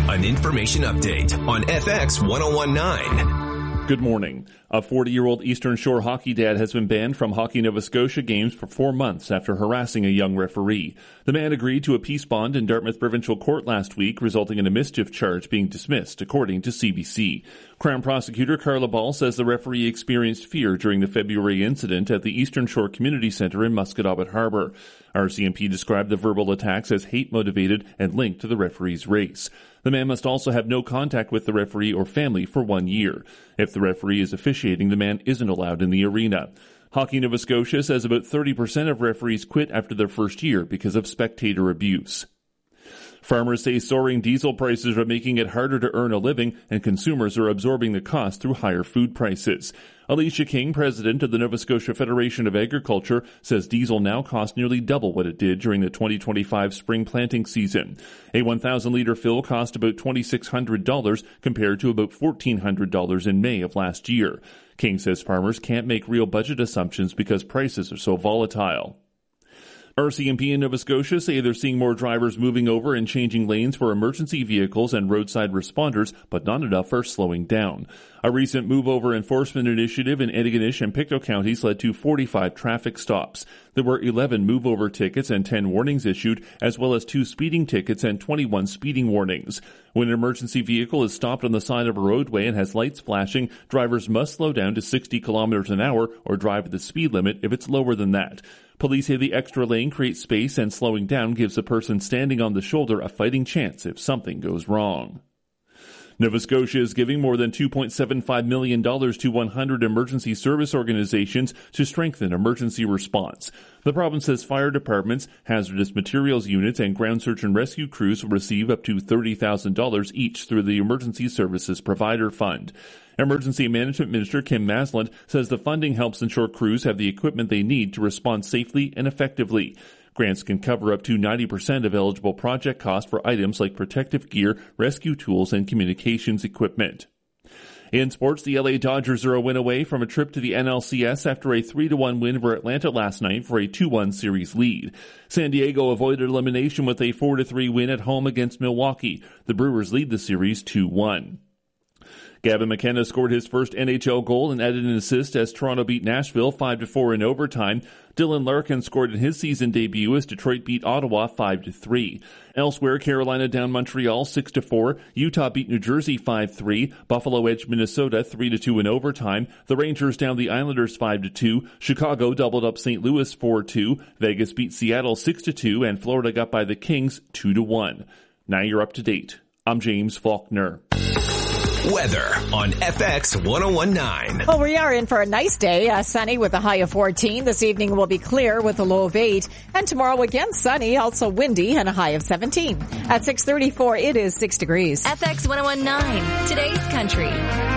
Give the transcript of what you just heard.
an information update on FX 1019. Good morning. A 40-year-old Eastern Shore hockey dad has been banned from Hockey Nova Scotia games for 4 months after harassing a young referee. The man agreed to a peace bond in Dartmouth Provincial Court last week, resulting in a mischief charge being dismissed, according to CBC. Crown Prosecutor Carla Ball says the referee experienced fear during the February incident at the Eastern Shore Community Centre in Musquodoboit Harbour. RCMP described the verbal attacks as hate-motivated and linked to the referee's race. The man must also have no contact with the referee or family for 1 year. If the referee is officiating, the man isn't allowed in the arena. Hockey Nova Scotia says about 30% of referees quit after their first year because of spectator abuse. Farmers say soaring diesel prices are making it harder to earn a living, and consumers are absorbing the cost through higher food prices. Alicia King, president of the Nova Scotia Federation of Agriculture, says diesel now costs nearly double what it did during the 2025 spring planting season. A 1,000-litre fill cost about $2,600 compared to about $1,400 in May of last year. King says farmers can't make real budget assumptions because prices are so volatile. RCMP in Nova Scotia say they're seeing more drivers moving over and changing lanes for emergency vehicles and roadside responders, but not enough are slowing down. A recent move-over enforcement initiative in Antigonish and Pictou counties led to 45 traffic stops. There were 11 move-over tickets and 10 warnings issued, as well as 2 speeding tickets and 21 speeding warnings. When an emergency vehicle is stopped on the side of a roadway and has lights flashing, drivers must slow down to 60 kilometers an hour or drive at the speed limit if it's lower than that. Police say the extra lane creates space, and slowing down gives the person standing on the shoulder a fighting chance if something goes wrong. Nova Scotia is giving more than $2.75 million to 100 emergency service organizations to strengthen emergency response. The province says fire departments, hazardous materials units, and ground search and rescue crews will receive up to $30,000 each through the Emergency Services Provider Fund. Emergency Management Minister Kim Masland says the funding helps ensure crews have the equipment they need to respond safely and effectively. Grants can cover up to 90% of eligible project costs for items like protective gear, rescue tools, and communications equipment. In sports, the LA Dodgers are a win away from a trip to the NLCS after a 3-1 win over Atlanta last night for a 2-1 series lead. San Diego avoided elimination with a 4-3 win at home against Milwaukee. The Brewers lead the series 2-1. Gavin McKenna scored his first NHL goal and added an assist as Toronto beat Nashville 5-4 in overtime. Dylan Larkin scored in his season debut as Detroit beat Ottawa 5-3. Elsewhere, Carolina down Montreal 6-4. Utah beat New Jersey 5-3. Buffalo edged Minnesota 3-2 in overtime. The Rangers down the Islanders 5-2. Chicago doubled up St. Louis 4-2. Vegas beat Seattle 6-2, and Florida got by the Kings 2-1. Now you're up to date. I'm James Faulkner. Weather on FX 1019. Well, we are in for a nice day. Sunny with a high of 14. This evening will be clear with a low of 8. And tomorrow again sunny, also windy, and a high of 17. At 6:34, it is 6 degrees. FX 1019, today's country.